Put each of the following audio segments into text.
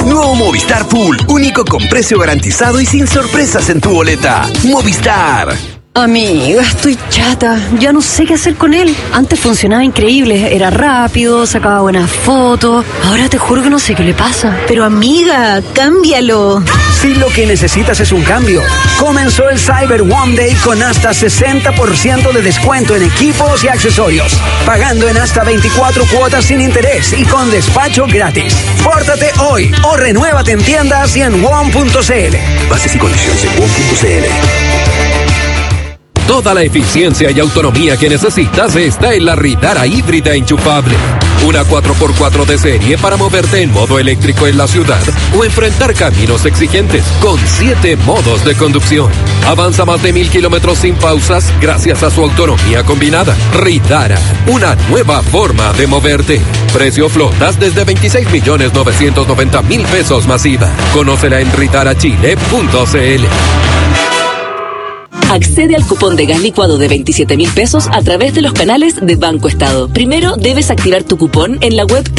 Nuevo Movistar Full, único con precio garantizado y sin sorpresas en tu boleta. Movistar. Amiga, estoy chata. Ya no sé qué hacer con él. Antes funcionaba increíble. Era rápido, sacaba buenas fotos. Ahora te juro que no sé qué le pasa. Pero amiga, cámbialo. Si lo que necesitas es un cambio, comenzó el Cyber One Day con hasta 60% de descuento en equipos y accesorios, pagando en hasta 24 cuotas sin interés y con despacho gratis. Pórtate hoy o renuévate en tiendas y en WOM.cl. Bases y condiciones en WOM.cl. Toda la eficiencia y autonomía que necesitas está en la Ritara híbrida enchufable. Una 4x4 de serie para moverte en modo eléctrico en la ciudad o enfrentar caminos exigentes con 7 modos de conducción. Avanza más de 1000 kilómetros sin pausas gracias a su autonomía combinada. Ritara, una nueva forma de moverte. Precio flotas desde 26.990.000 pesos masiva. Conócela en ritarachile.cl. Accede al cupón de gas licuado de 27.000 pesos a través de los canales de Banco Estado. Primero debes activar tu cupón en la web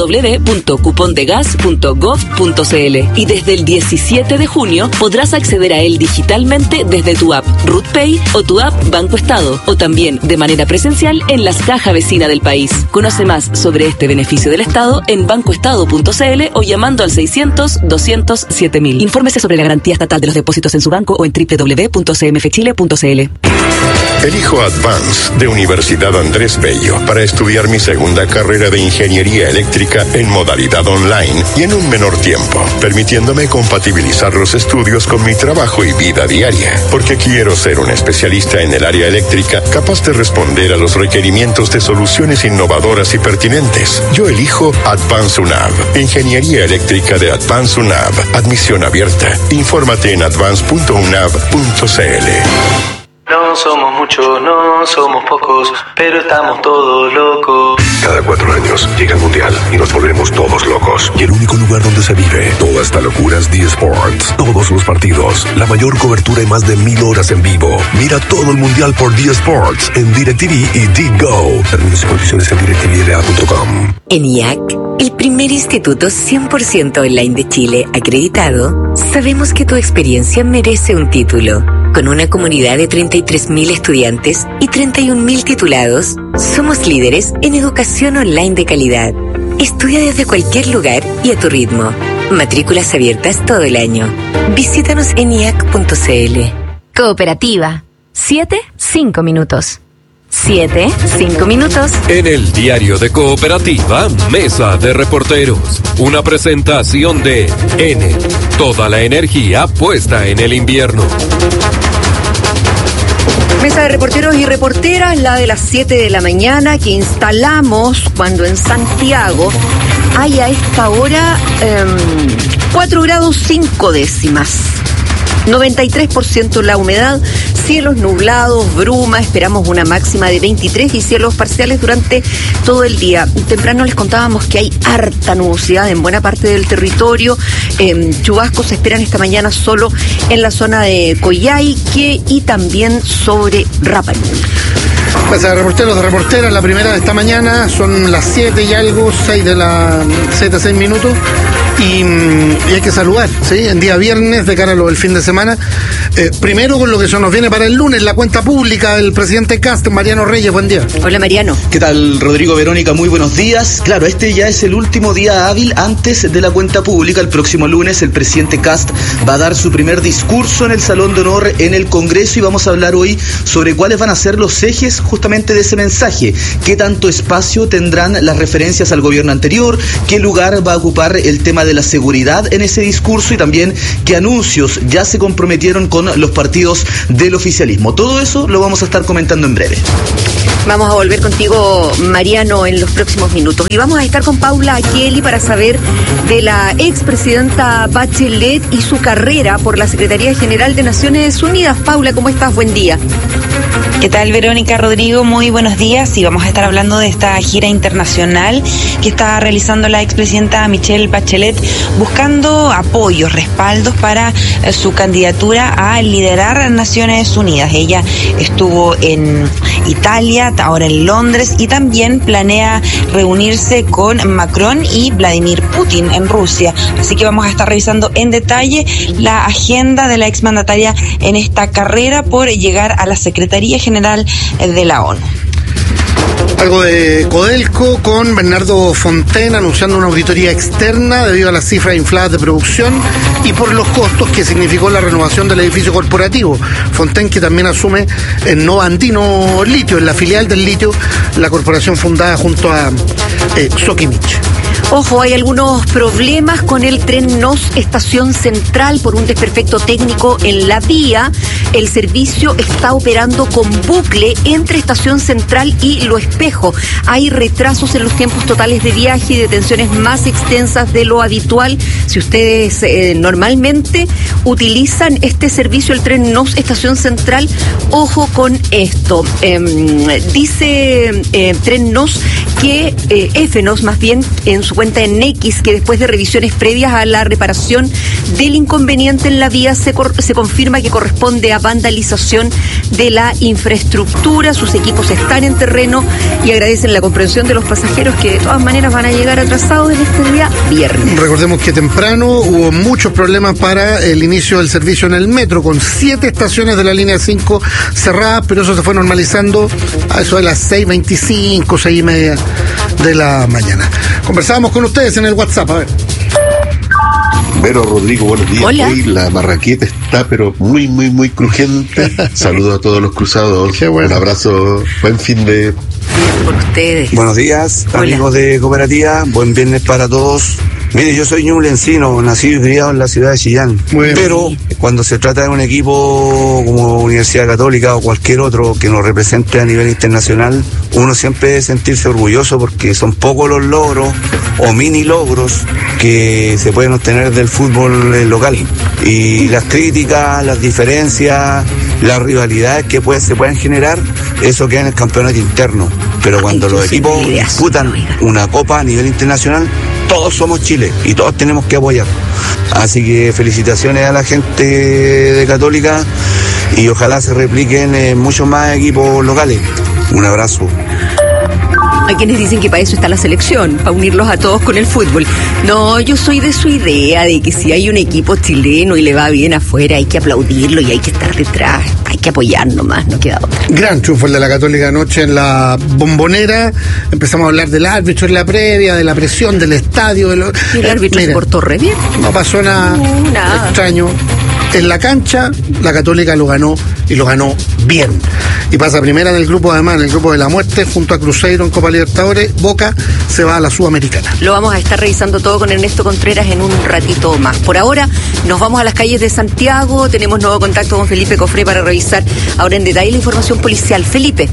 www.cupondegas.gov.cl y desde el 17 de junio podrás acceder a él digitalmente desde tu app RutPay o tu app Banco Estado o también de manera presencial en las cajas vecinas del país. Conoce más sobre este beneficio del Estado en bancoestado.cl o llamando al 600-200-7000. Infórmese sobre la garantía estatal de los depósitos en su banco o en www.cmfchile.cl. Elijo Advance de Universidad Andrés Bello para estudiar mi segunda carrera de Ingeniería Eléctrica en modalidad online y en un menor tiempo, permitiéndome compatibilizar los estudios con mi trabajo y vida diaria, porque quiero ser un especialista en el área eléctrica capaz de responder a los requerimientos de soluciones innovadoras y pertinentes. Yo elijo Advance UNAV, Ingeniería Eléctrica de Advance UNAV, admisión abierta. Infórmate en advance.unab.cl. No somos muchos, no somos pocos, pero estamos todos locos. Cada 4 años llega el Mundial y nos volvemos todos locos. Y el único lugar donde se vive toda esta locura es D-Sports. Todos los partidos, la mayor cobertura y más de 1000 horas en vivo. Mira todo el Mundial por D-Sports en DirecTV y D-Go. Términos y condiciones en directvla.com. En IAC, el primer instituto 100% online de Chile acreditado, sabemos que tu experiencia merece un título. Con una comunidad de 33.000 estudiantes y 31.000 titulados, somos líderes en educación online de calidad. Estudia desde cualquier lugar y a tu ritmo. Matrículas abiertas todo el año. Visítanos en iac.cl. Cooperativa. 7-5 minutos. 7-5 minutos. En el diario de Cooperativa, Mesa de Reporteros. Una presentación de Enel. Toda la energía puesta en el invierno. Mesa de reporteros y reporteras, la de las 7 de la mañana, que instalamos cuando en Santiago hay a esta hora 4 grados 5 décimas. 93% la humedad, cielos nublados, bruma, esperamos una máxima de 23 y cielos parciales durante todo el día. Temprano les contábamos que hay harta nubosidad en buena parte del territorio. Chubascos se esperan esta mañana solo en la zona de Coyhaique y también sobre Rapa Nui. Mesa de reporteros, de reporteras, la primera de esta mañana, son las 7 y algo, 6 minutos, y hay que saludar, ¿sí? En día viernes, de cara a lo del fin de semana, primero con lo que se nos viene para el lunes, la cuenta pública del presidente Kast, Mariano Reyes, buen día. Hola Mariano. ¿Qué tal, Rodrigo, Verónica? Muy buenos días. Claro, este ya es el último día hábil antes de la cuenta pública. El próximo lunes el presidente Kast va a dar su primer discurso en el Salón de Honor en el Congreso y vamos a hablar hoy sobre cuáles van a ser los ejes justamente de ese mensaje, qué tanto espacio tendrán las referencias al gobierno anterior, qué lugar va a ocupar el tema de la seguridad en ese discurso y también qué anuncios ya se comprometieron con los partidos del oficialismo. Todo eso lo vamos a estar comentando en breve. Vamos a volver contigo, Mariano, en los próximos minutos. Y vamos a estar con Paula Kelly para saber de la expresidenta Bachelet y su carrera por la Secretaría General de Naciones Unidas. Paula, ¿cómo estás? Buen día. ¿Qué tal, Verónica, Rodrigo? Muy buenos días, y vamos a estar hablando de esta gira internacional que está realizando la expresidenta Michelle Bachelet, buscando apoyos, respaldos para su candidatura a liderar Naciones Unidas. Ella estuvo en Italia, ahora en Londres, y también planea reunirse con Macron y Vladimir Putin en Rusia. Así que vamos a estar revisando en detalle la agenda de la exmandataria en esta carrera por llegar a la Secretaría General de la ONU. Algo de Codelco con Bernardo Fontaine anunciando una auditoría externa debido a las cifras infladas de producción y por los costos que significó la renovación del edificio corporativo. Fontaine, que también asume en Nova Andino Litio, en la filial del litio, la corporación fundada junto a Sokimich. Ojo, hay algunos problemas con el tren NOS Estación Central por un desperfecto técnico en la vía. El servicio está operando con bucle entre Estación Central y Lo Espejo. Hay retrasos en los tiempos totales de viaje y detenciones más extensas de lo habitual. Si ustedes normalmente utilizan este servicio, el tren NOS Estación Central, ojo con esto. Dice Tren NOS que FNOS, más bien, en su cuenta en X, que después de revisiones previas a la reparación del inconveniente en la vía se confirma que corresponde a vandalización de la infraestructura. Sus equipos están en terreno y agradecen la comprensión de los pasajeros, que de todas maneras van a llegar atrasados en este día viernes. Recordemos que temprano hubo muchos problemas para el inicio del servicio en el metro, con 7 estaciones de la línea 5 cerradas, pero eso se fue normalizando a eso de las 6:25, 6:30 de la mañana. Conversábamos con ustedes en el WhatsApp, a ver. Vero, Rodrigo, buenos días. Hola. Hoy la marraqueta está pero muy crujiente. Saludos a todos los cruzados. Qué bueno. Un abrazo, buen fin de... Por ustedes. Buenos días, Hola. amigos de Cooperativa, buen viernes para todos. Mire, yo soy ñublencino, nacido y criado en la ciudad de Chillán, pero cuando se trata de un equipo como Universidad Católica o cualquier otro que nos represente a nivel internacional, uno siempre debe sentirse orgulloso, porque son pocos los logros o mini logros que se pueden obtener del fútbol local. Y las críticas, las diferencias, las rivalidades que se pueden generar, eso queda en el campeonato interno. Pero cuando los equipos disputan una copa a nivel internacional, todos somos Chile y todos tenemos que apoyar. Así que felicitaciones a la gente de Católica y ojalá se repliquen en muchos más equipos locales. Un abrazo. Hay quienes dicen que para eso está la selección, para unirlos a todos con el fútbol. No, yo soy de su idea de que si hay un equipo chileno y le va bien afuera, hay que aplaudirlo y hay que estar detrás, hay que apoyar nomás, no queda otra. Gran triunfo el de la Católica anoche en la Bombonera. Empezamos a hablar del árbitro en la previa, de la presión del estadio. Y el árbitro se portó re bien. No pasó nada extraño. En la cancha, la Católica lo ganó y lo ganó bien. Y pasa primera en el grupo, además, en el grupo de la muerte, junto a Cruzeiro en Copa Libertadores. Boca se va a la Sudamericana. Lo vamos a estar revisando todo con Ernesto Contreras en un ratito más. Por ahora, nos vamos a las calles de Santiago. Tenemos nuevo contacto con Felipe Cofré para revisar ahora en detalle la información policial. Felipe.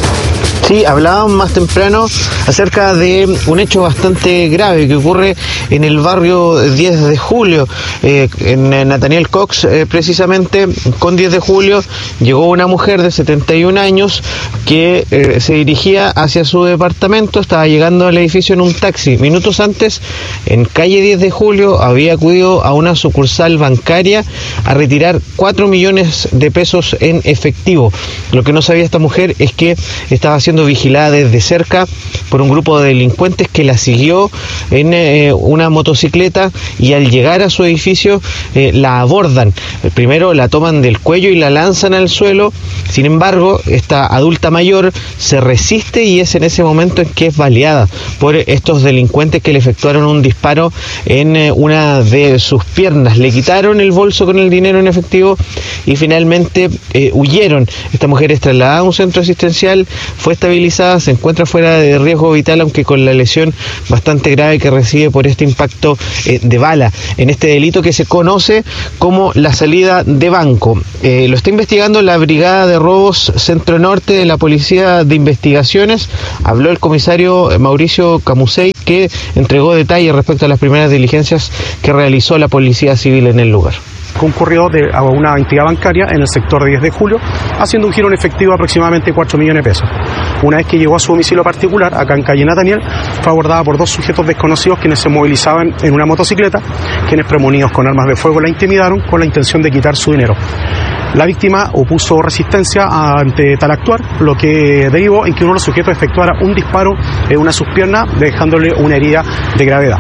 Sí, hablábamos más temprano acerca de un hecho bastante grave que ocurre en el barrio 10 de julio, en Nathaniel Cox, precisamente con 10 de julio, llegó una mujer de 71 años que se dirigía hacia su departamento, estaba llegando al edificio en un taxi. Minutos antes, en calle 10 de julio, había acudido a una sucursal bancaria a retirar 4 millones de pesos en efectivo. Lo que no sabía esta mujer es que estaba siendo vigilada desde cerca por un grupo de delincuentes que la siguió en una motocicleta, y al llegar a su edificio la abordan. Primero la toman del cuello y la lanzan al suelo. Sin embargo, esta adulta mayor se resiste y es en ese momento en que es baleada por estos delincuentes que le efectuaron un disparo en una de sus piernas. Le quitaron el bolso con el dinero en efectivo y finalmente huyeron. Esta mujer es trasladada a un centro asistencial, fue estabilizada, se encuentra fuera de riesgo vital, aunque con la lesión bastante grave que recibe por este impacto de bala en este delito que se conoce como la salida de banco. Lo está investigando la Brigada de Robos Centro Norte de la Policía de Investigaciones. Habló el comisario Mauricio Camusei, que entregó detalles respecto a las primeras diligencias que realizó la Policía Civil en el lugar. concurrió a una entidad bancaria en el sector de 10 de julio, haciendo un giro en efectivo de aproximadamente 4 millones de pesos. Una vez que llegó a su domicilio particular, acá en calle Nataniel, fue abordada por 2 sujetos desconocidos quienes se movilizaban en una motocicleta, quienes premonidos con armas de fuego la intimidaron con la intención de quitar su dinero. La víctima opuso resistencia ante tal actuar, lo que derivó en que uno de los sujetos efectuara un disparo en una de sus piernas, dejándole una herida de gravedad.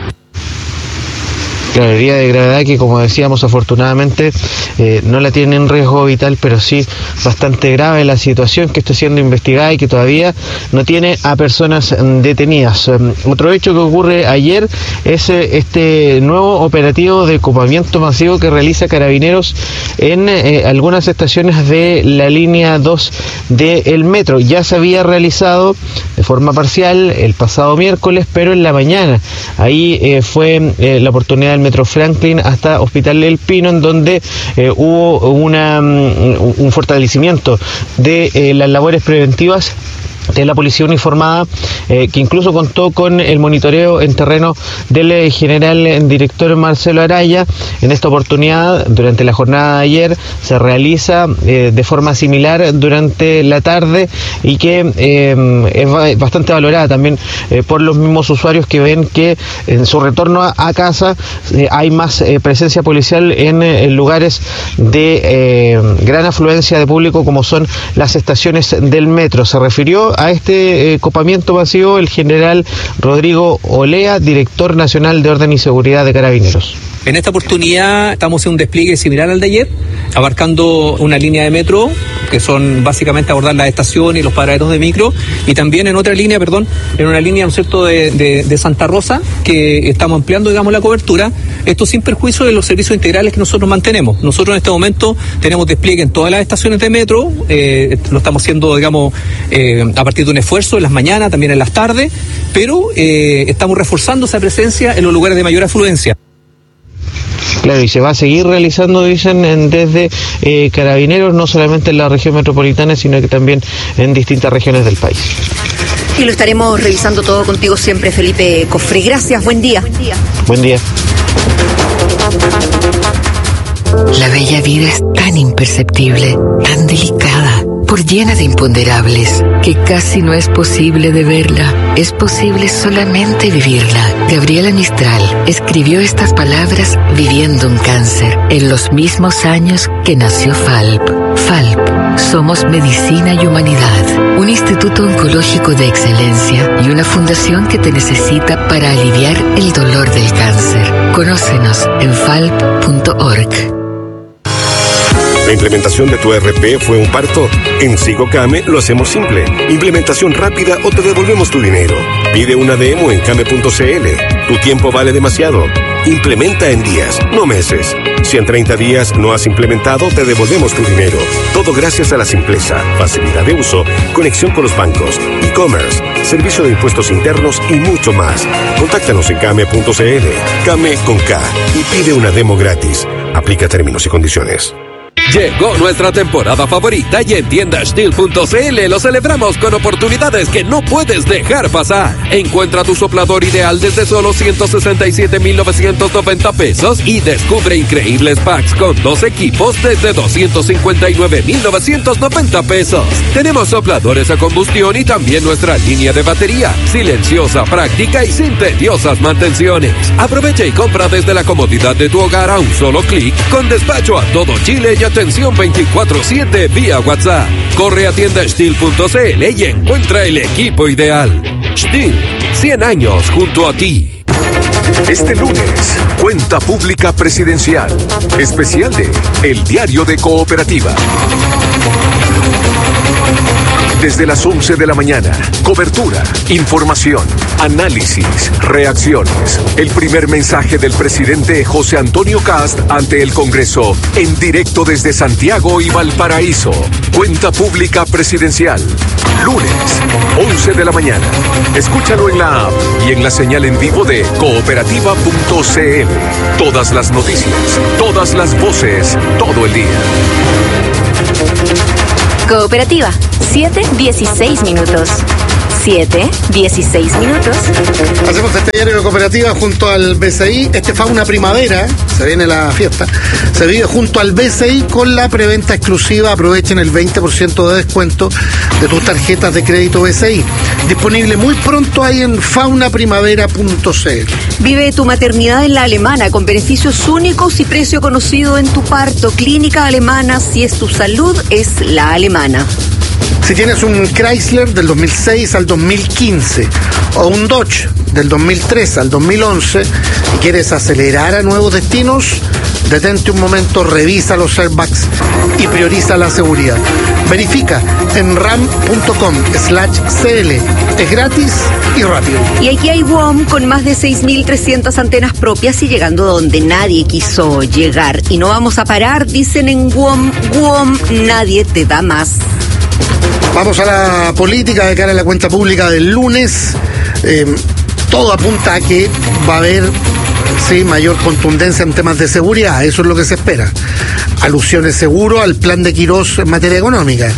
La herida de gravedad que, como decíamos, afortunadamente no la tiene en riesgo vital, pero sí bastante grave la situación que está siendo investigada y que todavía no tiene a personas detenidas. Otro hecho que ocurre ayer es este nuevo operativo de copamiento masivo que realiza Carabineros en algunas estaciones de la línea 2 del metro. Ya se había realizado de forma parcial el pasado miércoles, pero en la mañana. Ahí fue la oportunidad del Metro Franklin hasta Hospital El Pino, en donde hubo un fortalecimiento de las labores preventivas de la policía uniformada, que incluso contó con el monitoreo en terreno del general director Marcelo Araya. En esta oportunidad, durante la jornada de ayer, se realiza de forma similar durante la tarde y que es bastante valorada también por los mismos usuarios, que ven que en su retorno a casa hay más presencia policial en lugares de gran afluencia de público, como son las estaciones del metro. Se refirió a este copamiento masivo el general Rodrigo Olea, director nacional de Orden y Seguridad de Carabineros. En esta oportunidad estamos en un despliegue similar al de ayer, abarcando una línea de metro, que son básicamente abordar las estaciones y los paraderos de micro, y también en otra línea, en una línea, ¿no es cierto?, de Santa Rosa, que estamos ampliando, digamos, la cobertura, esto sin perjuicio de los servicios integrales que nosotros mantenemos. Nosotros en este momento tenemos despliegue en todas las estaciones de metro, lo estamos haciendo, digamos, a partir de un esfuerzo en las mañanas, también en las tardes, pero estamos reforzando esa presencia en los lugares de mayor afluencia. Claro, y se va a seguir realizando, dicen, desde Carabineros, no solamente en la región metropolitana, sino que también en distintas regiones del país. Y lo estaremos revisando todo contigo siempre, Felipe Cofré. Gracias, buen día. Buen día. La bella vida es tan imperceptible, tan delicada, por llena de imponderables, que casi no es posible de verla. Es posible solamente vivirla. Gabriela Mistral escribió estas palabras viviendo un cáncer, en los mismos años que nació FALP. FALP, somos medicina y humanidad, un instituto oncológico de excelencia y una fundación que te necesita para aliviar el dolor del cáncer. Conócenos en falp.org. ¿La implementación de tu ERP fue un parto? En SigoCame lo hacemos simple. Implementación rápida o te devolvemos tu dinero. Pide una demo en came.cl. Tu tiempo vale demasiado. Implementa en días, no meses. Si en 30 días no has implementado, te devolvemos tu dinero. Todo gracias a la simpleza, facilidad de uso, conexión con los bancos, e-commerce, servicio de impuestos internos y mucho más. Contáctanos en came.cl. Came con K y pide una demo gratis. Aplica términos y condiciones. Llegó nuestra temporada favorita y en tiendastil.cl lo celebramos con oportunidades que no puedes dejar pasar. Encuentra tu soplador ideal desde solo 167,990 pesos y descubre increíbles packs con 2 equipos desde 259,990 pesos. Tenemos sopladores a combustión y también nuestra línea de batería, silenciosa, práctica y sin tediosas mantenciones. Aprovecha y compra desde la comodidad de tu hogar a un solo clic, con despacho a todo Chile y atención 24/7 vía WhatsApp. Corre a tiendastil.cl y encuentra el equipo ideal. Stil, 100 años junto a ti. Este lunes, Cuenta Pública Presidencial, especial de El Diario de Cooperativa. Desde las 11 de la mañana, cobertura, información, análisis, reacciones. El primer mensaje del presidente José Antonio Kast ante el Congreso, en directo desde Santiago y Valparaíso. Cuenta Pública Presidencial, lunes, 11 de la mañana. Escúchalo en la app y en la señal en vivo de cooperativa.cl. Todas las noticias, todas las voces, todo el día. Cooperativa, 7:16 minutos. 7:16 minutos. Hacemos este diario de cooperativa junto al BCI. Este Fauna Primavera, se viene la fiesta, se vive junto al BCI con la preventa exclusiva. Aprovechen el 20% de descuento de tus tarjetas de crédito BCI. Disponible muy pronto ahí en faunaprimavera.cl. Vive tu maternidad en La Alemana con beneficios únicos y precio conocido en tu parto. Clínica Alemana, si es tu salud, es La Alemana. Si tienes un Chrysler del 2006 al 2015 o un Dodge del 2003 al 2011 y quieres acelerar a nuevos destinos, detente un momento, revisa los airbags y prioriza la seguridad. Verifica en ram.com/cl. Es gratis y rápido. Y aquí hay WOM con más de 6.300 antenas propias y llegando donde nadie quiso llegar. Y no vamos a parar, dicen en WOM. WOM, nadie te da más. Vamos a la política de cara a la cuenta pública del lunes. Todo apunta a que va a haber mayor contundencia en temas de seguridad. Eso es lo que se espera. Alusiones seguro al plan de Quirós en materia económica.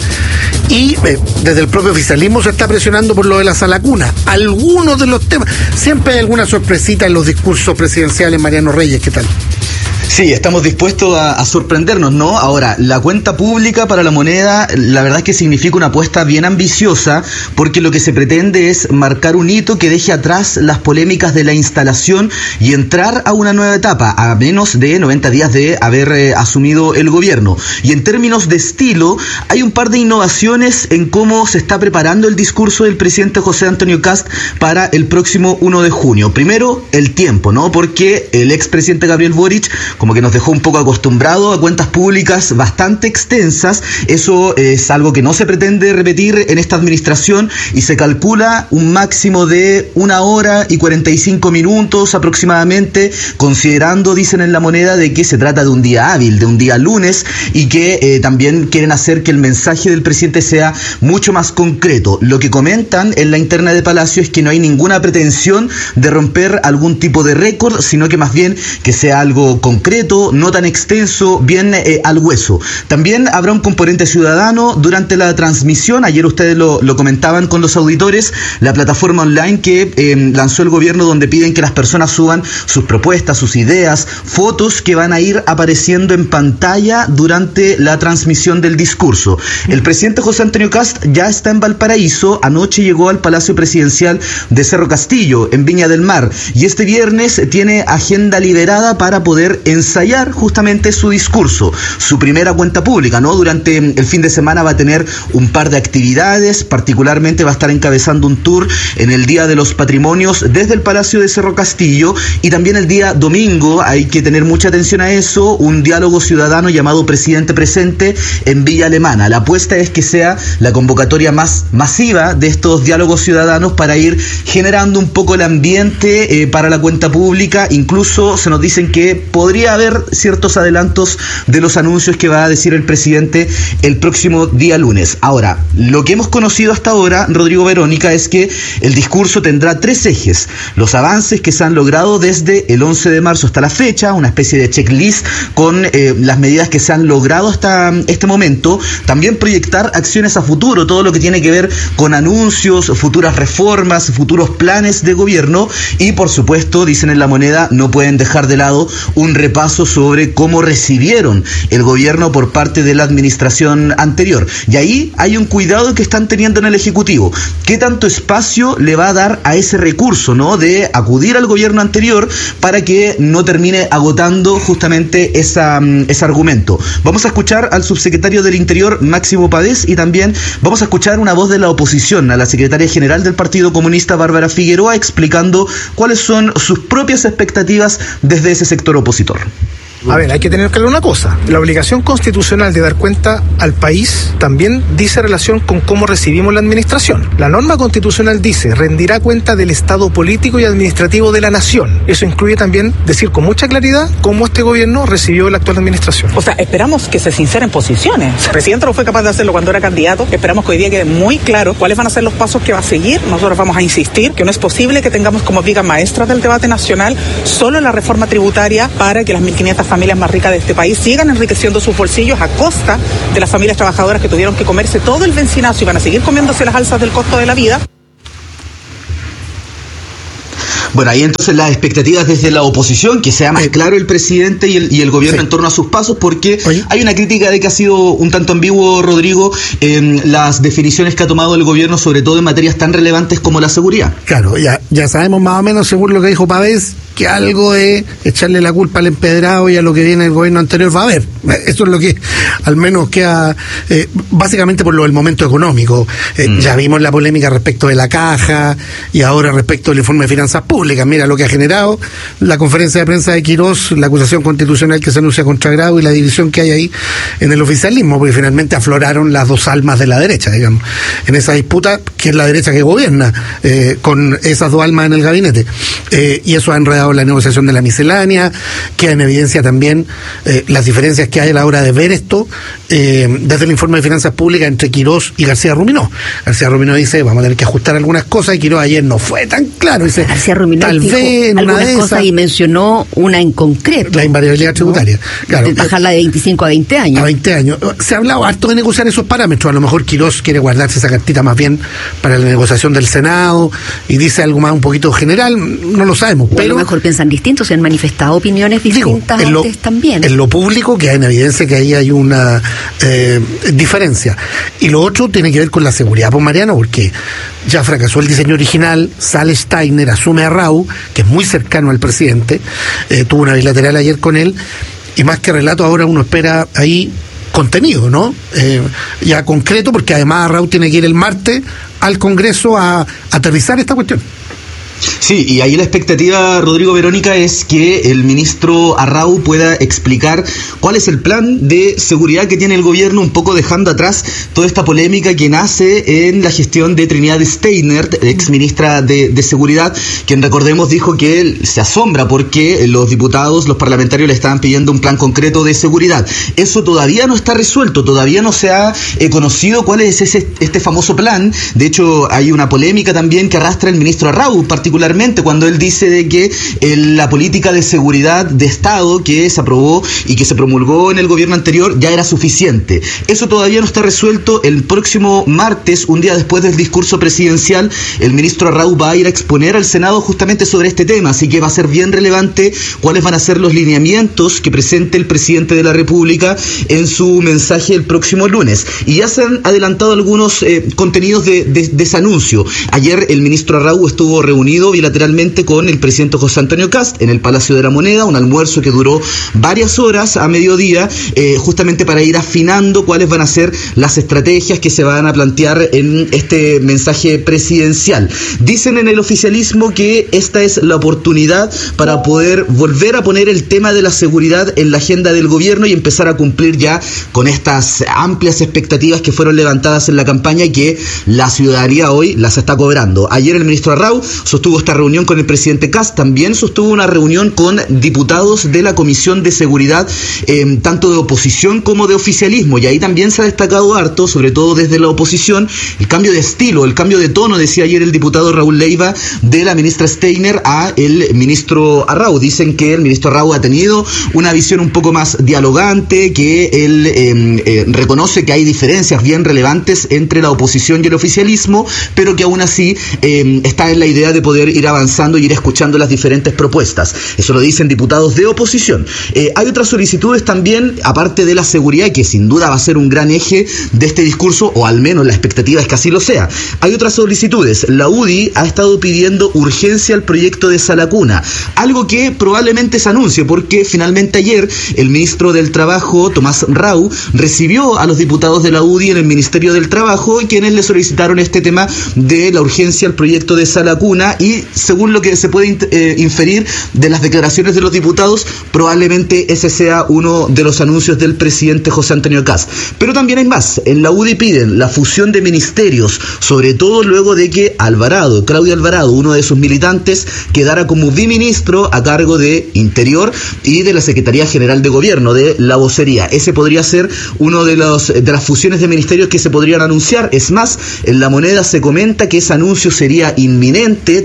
Y desde el propio oficialismo se está presionando por lo de la sala cuna. Algunos de los temas. Siempre hay alguna sorpresita en los discursos presidenciales. Mariano Reyes, ¿qué tal? Sí, estamos dispuestos a sorprendernos, ¿no? Ahora, la cuenta pública para la moneda, la verdad es que significa una apuesta bien ambiciosa, porque lo que se pretende es marcar un hito que deje atrás las polémicas de la instalación y entrar a una nueva etapa, a menos de 90 días de haber asumido el gobierno. Y en términos de estilo, hay un par de innovaciones en cómo se está preparando el discurso del presidente José Antonio Kast para el próximo 1 de junio. Primero, el tiempo, ¿no? Porque el expresidente Gabriel Boric como que nos dejó un poco acostumbrado a cuentas públicas bastante extensas. Eso es algo que no se pretende repetir en esta administración y se calcula un máximo de 1 hora y 45 minutos aproximadamente, considerando, dicen en la moneda, de que se trata de un día hábil, de un día lunes, y que también quieren hacer que el mensaje del presidente sea mucho más concreto. Lo que comentan en la interna de Palacio es que no hay ninguna pretensión de romper algún tipo de récord, sino que más bien que sea algo concreto, no tan extenso, bien al hueso. También habrá un componente ciudadano durante la transmisión. Ayer ustedes lo comentaban con los auditores, la plataforma online que lanzó el gobierno, donde piden que las personas suban sus propuestas, sus ideas, fotos que van a ir apareciendo en pantalla durante la transmisión del discurso. El presidente José Antonio Kast ya está en Valparaíso. Anoche llegó al Palacio Presidencial de Cerro Castillo, en Viña del Mar, y este viernes tiene agenda liberada para poder ensayar justamente su discurso, su primera cuenta pública, ¿no? Durante el fin de semana va a tener un par de actividades, particularmente va a estar encabezando un tour en el Día de los Patrimonios desde el Palacio de Cerro Castillo, y también el día domingo, hay que tener mucha atención a eso, un diálogo ciudadano llamado Presidente Presente en Villa Alemana. La apuesta es que sea la convocatoria más masiva de estos diálogos ciudadanos para ir generando un poco el ambiente para la cuenta pública. Incluso se nos dicen que podría haber ciertos adelantos de los anuncios que va a decir el presidente el próximo día lunes. Ahora, lo que hemos conocido hasta ahora, Rodrigo, Verónica, es que el discurso tendrá 3 ejes: los avances que se han logrado desde el 11 de marzo hasta la fecha, una especie de checklist con las medidas que se han logrado hasta este momento; también proyectar acciones a futuro, todo lo que tiene que ver con anuncios, futuras reformas, futuros planes de gobierno, y por supuesto, dicen en la moneda, no pueden dejar de lado un repaso sobre cómo recibieron el gobierno por parte de la administración anterior. Y ahí hay un cuidado que están teniendo en el Ejecutivo. ¿Qué tanto espacio le va a dar a ese recurso, ¿no?, de acudir al gobierno anterior para que no termine agotando justamente ese argumento? Vamos a escuchar al subsecretario del Interior, Máximo Pavés, y también vamos a escuchar una voz de la oposición, a la secretaria general del Partido Comunista, Bárbara Figueroa, explicando cuáles son sus propias expectativas desde ese sector opositor. A ver, hay que tener claro una cosa. La obligación constitucional de dar cuenta al país también dice relación con cómo recibimos la administración. La norma constitucional dice, rendirá cuenta del estado político y administrativo de la nación. Eso incluye también decir con mucha claridad cómo este gobierno recibió la actual administración. O sea, esperamos que se sinceren posiciones. El presidente no fue capaz de hacerlo cuando era candidato. Esperamos que hoy día quede muy claro cuáles van a ser los pasos que va a seguir. Nosotros vamos a insistir que no es posible que tengamos como viga maestra del debate nacional solo la reforma tributaria para que las 1.500 familias más ricas de este país sigan enriqueciendo sus bolsillos a costa de las familias trabajadoras que tuvieron que comerse todo el bencinazo y van a seguir comiéndose las alzas del costo de la vida. Bueno, ahí entonces las expectativas desde la oposición, que sea más claro el presidente y el gobierno en torno a sus pasos, porque hay una crítica de que ha sido un tanto ambiguo, Rodrigo, en las definiciones que ha tomado el gobierno, sobre todo en materias tan relevantes como la seguridad. Claro, ya sabemos más o menos, según lo que dijo Pavés, que algo de echarle la culpa al empedrado y a lo que viene el gobierno anterior va a haber. Eso es lo que al menos queda, básicamente por lo del momento económico. Ya vimos la polémica respecto de la caja y ahora respecto del informe de finanzas públicas. Mira lo que ha generado la conferencia de prensa de Quirós, la acusación constitucional que se anuncia contra Grau y la división que hay ahí en el oficialismo, porque finalmente afloraron las dos almas de la derecha, digamos, en esa disputa, que es la derecha que gobierna, con esas dos almas en el gabinete. Y eso ha enredado la negociación de la miscelánea, queda en evidencia también las diferencias que hay a la hora de ver esto desde el informe de finanzas públicas entre Quirós y García Ruminó. García Ruminó dice, vamos a tener que ajustar algunas cosas, y Quirós ayer no fue tan claro, dice, García Ruminó tal vez en una de esas, y mencionó una en concreto, la invariabilidad tributaria, claro, bajarla de 25 a 20 años. A 20 años. Se ha hablado harto de negociar esos parámetros. A lo mejor Quirós quiere guardarse esa cartita más bien para la negociación del Senado y dice algo más un poquito general, no lo sabemos. Pero a lo mejor piensan distintos, se han manifestado opiniones distintas antes también. En lo público queda en evidencia que ahí hay una diferencia. Y lo otro tiene que ver con la seguridad, pues, Mariano, porque ya fracasó el diseño original, sale Steiner, asume a Rau, que es muy cercano al presidente, tuvo una bilateral ayer con él, y más que relato ahora uno espera ahí contenido, ¿no? Ya concreto, porque además Rau tiene que ir el martes al Congreso a aterrizar esta cuestión. Sí, y ahí la expectativa, Rodrigo, Verónica, es que el ministro Arrau pueda explicar cuál es el plan de seguridad que tiene el gobierno, un poco dejando atrás toda esta polémica que nace en la gestión de Trinidad Steiner, ex ministra de Seguridad, quien, recordemos, dijo que él se asombra porque los diputados, los parlamentarios le estaban pidiendo un plan concreto de seguridad. Eso todavía no está resuelto, todavía no se ha conocido cuál es este famoso plan. De hecho, hay una polémica también que arrastra el ministro Arrau, particularmente cuando él dice de que la política de seguridad de Estado que se aprobó y que se promulgó en el gobierno anterior ya era suficiente. Eso todavía no está resuelto. El próximo martes, un día después del discurso presidencial, el ministro Arrau va a ir a exponer al Senado justamente sobre este tema, así que va a ser bien relevante cuáles van a ser los lineamientos que presente el presidente de la República en su mensaje el próximo lunes. Y ya se han adelantado algunos contenidos de ese anuncio. Ayer el ministro Arrau estuvo reunido bilateralmente con el presidente José Antonio Kast en el Palacio de la Moneda, un almuerzo que duró varias horas a mediodía, justamente para ir afinando cuáles van a ser las estrategias que se van a plantear en este mensaje presidencial. Dicen en el oficialismo que esta es la oportunidad para poder volver a poner el tema de la seguridad en la agenda del gobierno y empezar a cumplir ya con estas amplias expectativas que fueron levantadas en la campaña y que la ciudadanía hoy las está cobrando. Ayer el ministro Arrau sostuvo esta reunión con el presidente Kast, también sostuvo una reunión con diputados de la Comisión de Seguridad, tanto de oposición como de oficialismo, y ahí también se ha destacado harto, sobre todo desde la oposición, el cambio de estilo, el cambio de tono, decía ayer el diputado Raúl Leiva, de la ministra Steiner a el ministro Arrau. Dicen que el ministro Arrau ha tenido una visión un poco más dialogante, que él reconoce que hay diferencias bien relevantes entre la oposición y el oficialismo, pero que aún así está en la idea de poder ir avanzando y ir escuchando las diferentes propuestas. Eso lo dicen diputados de oposición. Hay otras solicitudes también, aparte de la seguridad, que sin duda va a ser un gran eje de este discurso, o al menos la expectativa es que así lo sea. Hay otras solicitudes. La UDI ha estado pidiendo urgencia al proyecto de Salacuna, algo que probablemente se anuncie, porque finalmente ayer el ministro del Trabajo, Tomás Rau, recibió a los diputados de la UDI en el Ministerio del Trabajo, quienes le solicitaron este tema de la urgencia al proyecto de Salacuna, y según lo que se puede inferir de las declaraciones de los diputados, probablemente ese sea uno de los anuncios del presidente José Antonio Kast. Pero también hay más. En la UDI piden la fusión de ministerios, sobre todo luego de que Claudio Alvarado, uno de sus militantes, quedara como biministro a cargo de Interior y de la Secretaría General de Gobierno, de la vocería. Ese podría ser uno de las fusiones de ministerios que se podrían anunciar. Es más, en La Moneda se comenta que ese anuncio sería inminente,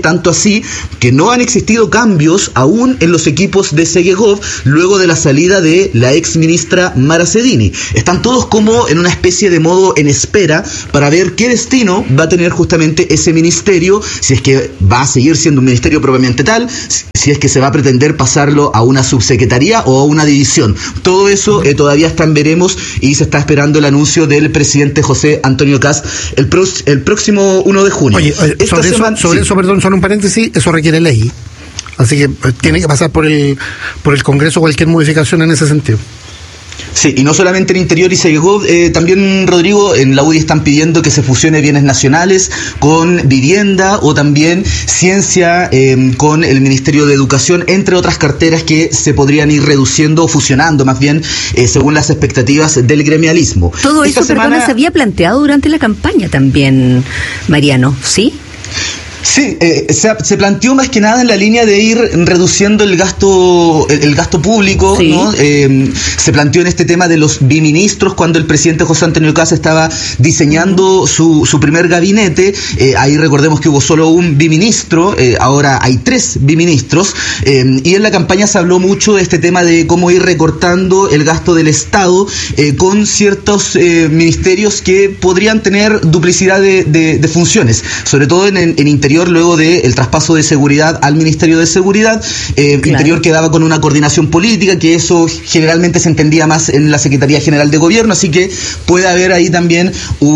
tanto así que no han existido cambios aún en los equipos de Segegov luego de la salida de la ex ministra Mara Cedini. Están todos como en una especie de modo en espera para ver qué destino va a tener justamente ese ministerio, si es que va a seguir siendo un ministerio propiamente tal, si es que se va a pretender pasarlo a una subsecretaría o a una división. Todo eso todavía está en veremos y se está esperando el anuncio del presidente José Antonio Kast el próximo 1 de junio. Oye, sobre eso, perdón, solo un paréntesis, eso requiere ley. Así que tiene que pasar por el Congreso cualquier modificación en ese sentido. Sí, y no solamente en Interior y Segegov, también, Rodrigo, en la UDI están pidiendo que se fusione bienes nacionales con vivienda o también ciencia con el Ministerio de Educación, entre otras carteras que se podrían ir reduciendo o fusionando más bien según las expectativas del gremialismo. Todo eso, perdona, se había planteado durante la campaña también, Mariano, ¿sí? Sí, se planteó más que nada en la línea de ir reduciendo el gasto público, sí, ¿no? Se planteó en este tema de los biministros cuando el presidente José Antonio Kast estaba diseñando su primer gabinete. Ahí recordemos que hubo solo un biministro, ahora hay 3 biministros, y en la campaña se habló mucho de este tema de cómo ir recortando el gasto del Estado con ciertos ministerios que podrían tener duplicidad de funciones, sobre todo en Interior, luego del traspaso de Seguridad al Ministerio de Seguridad. Claro. Interior quedaba con una coordinación política, que eso generalmente se entendía más en la Secretaría General de Gobierno, así que puede haber ahí también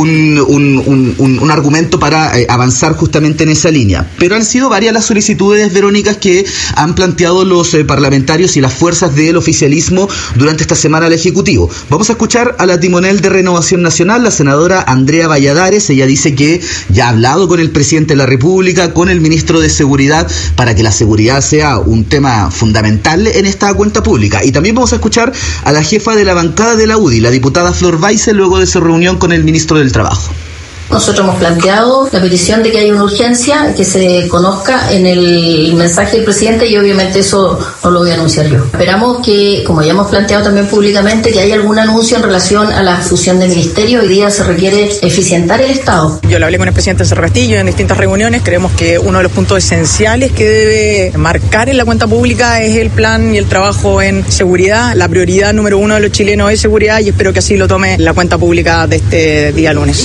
un argumento para avanzar justamente en esa línea. Pero han sido varias las solicitudes, Verónicas, que han planteado los parlamentarios y las fuerzas del oficialismo durante esta semana al Ejecutivo. Vamos a escuchar a la timonel de Renovación Nacional, la senadora Andrea Valladares. Ella dice que ya ha hablado con el presidente de la República, con el ministro de Seguridad, para que la seguridad sea un tema fundamental en esta cuenta pública. Y también vamos a escuchar a la jefa de la bancada de la UDI, la diputada Flor Baise, luego de su reunión con el ministro del Trabajo. Nosotros hemos planteado la petición de que haya una urgencia, que se conozca en el mensaje del presidente, y obviamente eso no lo voy a anunciar yo. Esperamos que, como ya hemos planteado también públicamente, que haya algún anuncio en relación a la fusión de ministerios. Hoy día se requiere eficientar el Estado. Yo lo hablé con el presidente Cerro Castillo en distintas reuniones. Creemos que uno de los puntos esenciales que debe marcar en la cuenta pública es el plan y el trabajo en seguridad. La prioridad número 1 de los chilenos es seguridad, y espero que así lo tome la cuenta pública de este día lunes.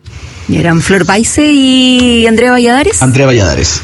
¿Eran Flor Baise y Andrea Valladares? Andrea Valladares.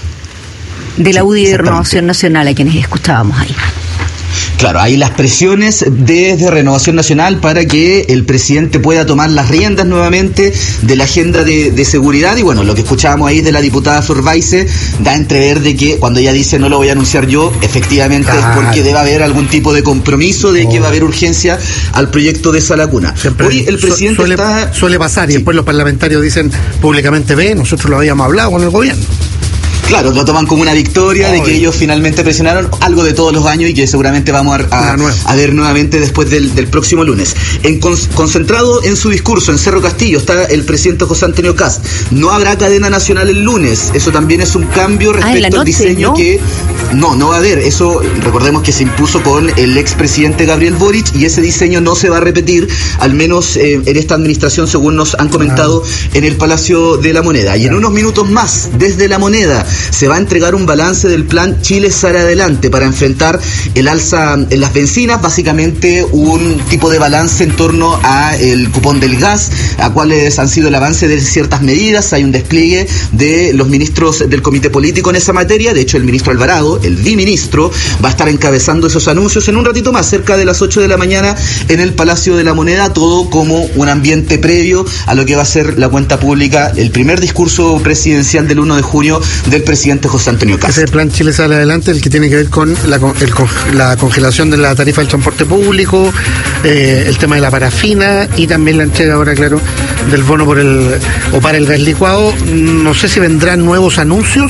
De la UDI de Renovación Nacional, a quienes escuchábamos ahí. Claro, hay las presiones desde Renovación Nacional para que el presidente pueda tomar las riendas nuevamente de la agenda de seguridad. Y bueno, lo que escuchábamos ahí de la diputada Flor Baise da a entrever de que cuando ella dice no lo voy a anunciar yo, efectivamente es porque debe haber algún tipo de compromiso de que va a haber urgencia al proyecto de esa laguna. Hoy el presidente suele pasar, y después los parlamentarios dicen públicamente, nosotros lo habíamos hablado con el gobierno. Claro, lo toman como una victoria de que ellos finalmente presionaron, algo de todos los años y que seguramente vamos a ver nuevamente después del próximo lunes. Concentrado en su discurso en Cerro Castillo está el presidente José Antonio Kast. No habrá cadena nacional el lunes. Eso también es un cambio respecto al diseño, ¿no? Que no va a haber. Eso recordemos que se impuso con el expresidente Gabriel Boric, y ese diseño no se va a repetir, al menos en esta administración, según nos han comentado en el Palacio de la Moneda. Y en unos minutos más, desde la Moneda, se va a entregar un balance del plan Chile sale adelante para enfrentar el alza en las bencinas, básicamente un tipo de balance en torno a el cupón del gas, a cuáles han sido el avance de ciertas medidas. Hay un despliegue de los ministros del comité político en esa materia. De hecho, el ministro Alvarado, el biministro, va a estar encabezando esos anuncios en un ratito más, cerca de las 8 de la mañana, en el Palacio de la Moneda, todo como un ambiente previo a lo que va a ser la cuenta pública, el primer discurso presidencial del 1 de junio del presidente José Antonio Kast. Ese es el plan Chile sale adelante, el que tiene que ver con la congelación de la tarifa del transporte público, el tema de la parafina, y también la entrega ahora, claro, del bono para el gas licuado. No sé si vendrán nuevos anuncios,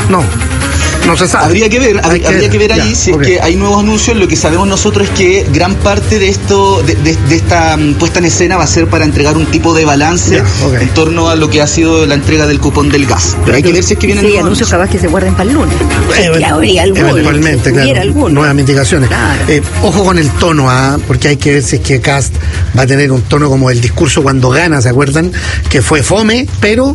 no se sabe. Habría que ver ahí si es que hay nuevos anuncios. Lo que sabemos nosotros es que gran parte de esto, de esta puesta en escena, va a ser para entregar un tipo de balance en torno a lo que ha sido la entrega del cupón del gas. Pero hay que ver si es que vienen nuevos anuncios capaz que se guarden para el lunes. Habría alguno, eventualmente, claro, nuevas mitigaciones. Claro. Ojo con el tono, porque hay que ver si es que Kast va a tener un tono como el discurso cuando gana, ¿se acuerdan? Que fue fome, pero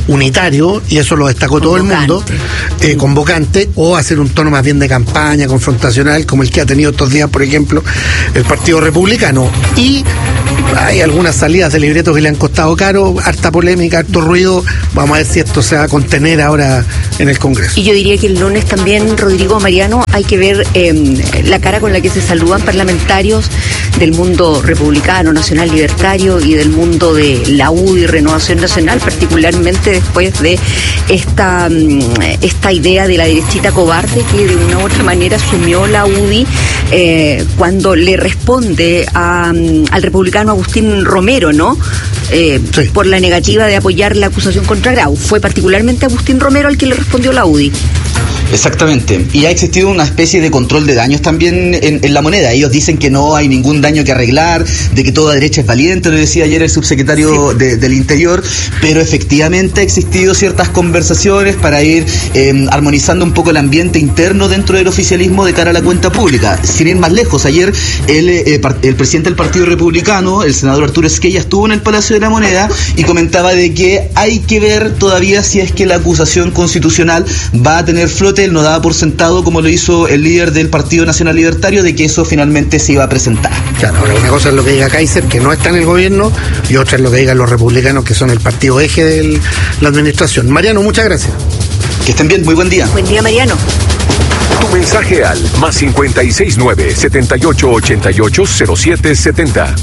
unitario, y eso lo destacó todo el mundo, convocante, o hacer un tono más bien de campaña, confrontacional, como el que ha tenido estos días, por ejemplo, el Partido Republicano. Y hay algunas salidas de libretos que le han costado caro, harta polémica, harto ruido. Vamos a ver si esto se va a contener ahora en el Congreso. Y yo diría que el lunes también, Rodrigo, Mariano, hay que ver la cara con la que se saludan parlamentarios del mundo republicano, nacional libertario y del mundo de la UDI, Renovación Nacional, particularmente después de esta idea de la derechita cobarde que de una u otra manera asumió la UDI cuando le responde al republicano Agustín Romero, ¿no? Sí. Por la negativa de apoyar la acusación contra Grau. Fue particularmente Agustín Romero al que le respondió la UDI. Exactamente, y ha existido una especie de control de daños también en la moneda. Ellos dicen que no hay ningún daño que arreglar, de que toda derecha es valiente, lo decía ayer el subsecretario del Interior, pero efectivamente ha existido ciertas conversaciones para ir armonizando un poco el ambiente interno dentro del oficialismo de cara a la cuenta pública. Sin ir más lejos, ayer el presidente del Partido Republicano, el senador Arturo Esquella, estuvo en el Palacio de la Moneda y comentaba de que hay que ver todavía si es que la acusación constitucional va a tener flote. Él no daba por sentado, como lo hizo el líder del Partido Nacional Libertario, de que eso finalmente se iba a presentar. Claro, ahora una cosa es lo que diga Kaiser, que no está en el gobierno, y otra es lo que digan los republicanos, que son el partido eje de la administración. Mariano, muchas gracias. Que estén bien, muy buen día. Buen día, Mariano. Tu mensaje al +569 7888 0770.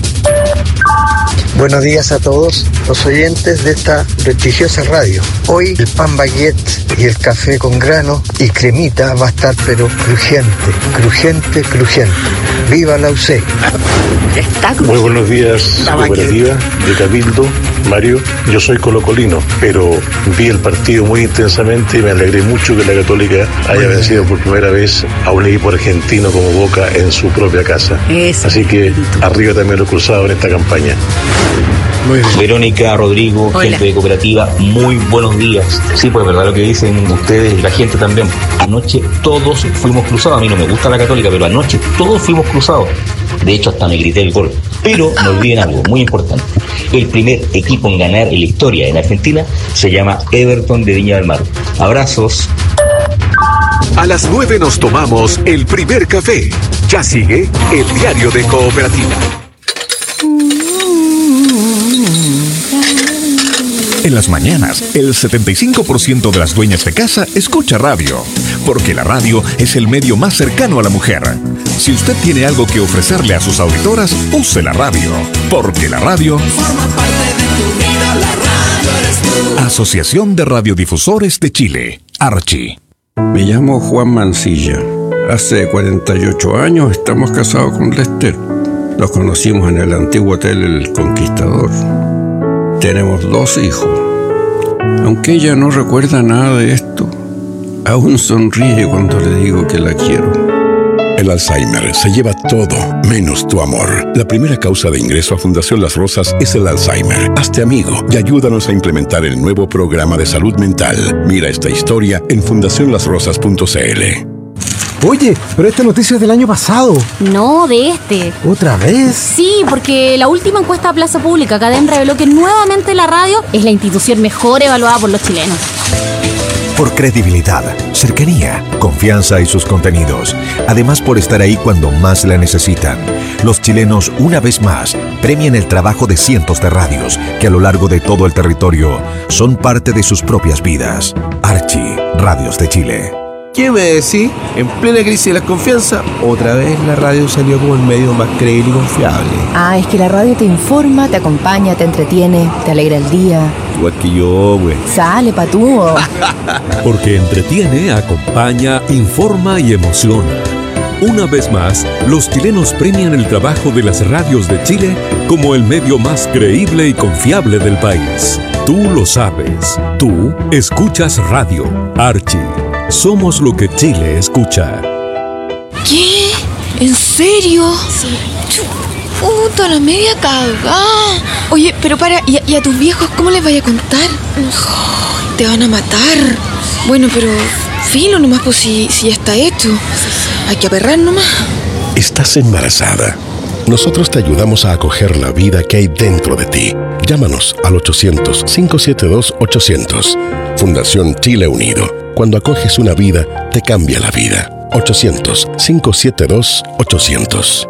Buenos días a todos los oyentes de esta prestigiosa radio. Hoy el pan baguette y el café con grano y cremita va a estar pero crujiente. ¡Viva la UC! Muy buenos días, cooperativa de Cabildo. Mario, yo soy colocolino, pero vi el partido muy intensamente y me alegré mucho que la Católica haya vencido por primera vez a un equipo argentino como Boca en su propia casa. Así que arriba también los cruzados en esta campaña. Verónica, Rodrigo, hola. Gente de cooperativa, muy buenos días. Sí, pues verdad lo que dicen ustedes y la gente también. Anoche todos fuimos cruzados. A mí no me gusta la Católica, pero anoche todos fuimos cruzados. De hecho, hasta me grité el gol. Pero no olviden algo muy importante. El primer equipo en ganar en la historia en Argentina se llama Everton de Viña del Mar. Abrazos. A las 9 nos tomamos el primer café. Ya sigue el diario de Cooperativa. En las mañanas, el 75% de las dueñas de casa escucha radio, porque la radio es el medio más cercano a la mujer. Si usted tiene algo que ofrecerle a sus auditoras, use la radio, porque la radio forma parte de tu vida, la radio eres tú. Asociación de Radiodifusores de Chile, Archi. Me llamo Juan Mancilla. Hace 48 años estamos casados con Lester. Nos conocimos en el antiguo hotel El Conquistador. Tenemos 2 hijos. Aunque ella no recuerda nada de esto, aún sonríe cuando le digo que la quiero. El Alzheimer se lleva todo, menos tu amor. La primera causa de ingreso a Fundación Las Rosas es el Alzheimer. Hazte amigo y ayúdanos a implementar el nuevo programa de salud mental. Mira esta historia en fundacionlasrosas.cl. Oye, pero esta noticia es del año pasado. No, de este. ¿Otra vez? Sí, porque la última encuesta a Plaza Pública Cadena reveló que nuevamente la radio es la institución mejor evaluada por los chilenos. Por credibilidad, cercanía, confianza y sus contenidos. Además, por estar ahí cuando más la necesitan. Los chilenos, una vez más, premian el trabajo de cientos de radios que a lo largo de todo el territorio son parte de sus propias vidas. Archi, Radios de Chile. ¿Qué me decís? En plena crisis de la confianza, otra vez la radio salió como el medio más creíble y confiable. Ah, es que la radio te informa, te acompaña, te entretiene, te alegra el día. Igual que yo, güey. Sale, patúo. Porque entretiene, acompaña, informa y emociona. Una vez más, los chilenos premian el trabajo de las radios de Chile como el medio más creíble y confiable del país. Tú lo sabes. Tú escuchas radio. Archi. Somos lo que Chile escucha. ¿Qué? ¿En serio? Sí. Puta, la media cagada. Oye, pero para, ¿y a tus viejos cómo les vaya a contar? Oh, te van a matar. Bueno, pero filo nomás, pues si ya está hecho. Hay que aperrar nomás. ¿Estás embarazada? nosotros te ayudamos a acoger la vida que hay dentro de ti. Llámanos al 800-572-800. Fundación Chile Unido. Cuando acoges una vida, te cambia la vida. 800-572-800.